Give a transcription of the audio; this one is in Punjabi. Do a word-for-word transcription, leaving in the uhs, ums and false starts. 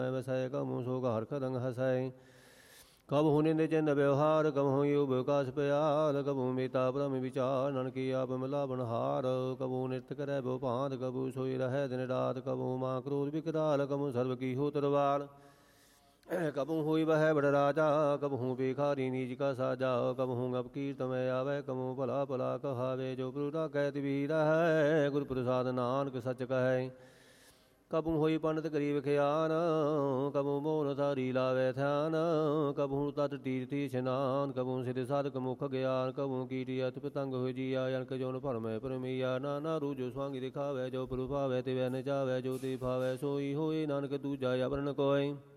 ਵਸੈ ਕਬਹੂ ਸੋਗ ਹਰਖ ਰੰਗ ਹਸੈ। ਕਬਹੂ ਨਿੰਦ ਚਿੰਦ ਵਿਵਹਾਰ ਕਬਹੂ ਯੁਗ ਵਿਕਾਸ ਪਿਆਲ। ਕਬਹੂ ਮੀਤਾ ਭ੍ਰਮ ਵਿਚਾਰ ਨਾਨਕੀ ਆਪ ਮਿਲਾਵਣ ਹਾਰ। ਕਬਹੂ ਨਿਤ ਕਰੈ ਬਹੁ ਭਾਂਤ ਕਬਹੂ ਸੋਈ ਰਹੈ ਦਿਨ ਰਾਤ। ਕਬਹੂ ਮਾਂ ਕ੍ਰੋਧ ਵਿਕਰਾਲ ਕਬਹੂ ਸਰਬ ਕੀ ਹੋ ਤਰਵਾਲ। ਕਬਹੂ ਹੋਈ ਵਹਿ ਬੜ ਰਾਜਾ ਕਬਹੂ ਭਿਖਾਰੀ ਨੀਚ ਕਾ ਸਾਜਾ। ਕਬਹੂ ਅਬ ਕੀਰਤ ਮੈਂ ਆਵੈ ਕਬਹੂ ਭਲਾ ਭਲਾ ਕਹਾਵੇ। ਜੋ ਪ੍ਰਭੂ ਰਾਖੈ ਤਿਵੀ ਰਹੈ ਗੁਰ ਪ੍ਰਸਾਦ ਨਾਨਕ ਸੱਚ ਕਹੈ। ਕਬਹੂ ਹੋਈ ਪੰਡਿਤ ਗਰੀਬ ਖਿਆਨ ਕਬਹੂ ਮੋਨ ਧਾਰੀ ਲਾਵੇ ਧਿਆਨ। ਕਬਹੂ ਤਤ ਤੀਰਥੀ ਇਸ਼ਨਾਨ ਕਬਹੂ ਸਿਧ ਸਾਧਕ ਮੁਖ ਗਿਆਨ। ਕਬਹੂ ਕੀਟੀ ਅਤ ਪਤੰਗ ਹੋਇ ਜੀਆ ਅਨਕ ਜੋਨ ਭਰਮੈ ਪਰਮਈਆ। ਨਾਨਾ ਰੂਜੋ ਸਵਾਂਗੀ ਦਿਖਾਵੇ ਜੋ ਪ੍ਰਭੂ ਭਾਵੈ ਤਿਵੈ ਨਚਾਵੈ। ਜੋ ਤੇ ਭਾਵੈ ਸੋਈ ਹੋਏ ਨਾਨਕ ਦੂਜਾ ਅਵਰਨ ਕੋਇ।